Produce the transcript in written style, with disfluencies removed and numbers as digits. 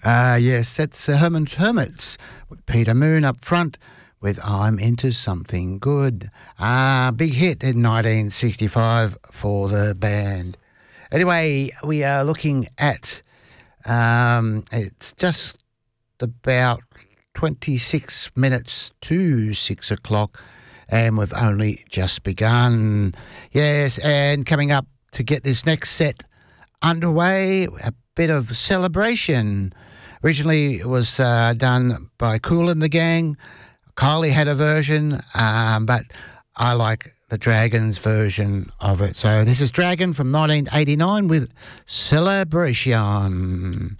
Yes, that's Herman's Hermits with Peter Moon up front with I'm Into Something Good. Big hit in 1965 for the band. Anyway, we are looking at, it's just about 26 minutes to 6 o'clock, and we've only just begun. Yes, and coming up to get this next set underway, a bit of celebration. Originally, it was done by Kool and the Gang. Kylie had a version, but I like the Dragons version of it. So this is Dragon from 1989 with Celebration.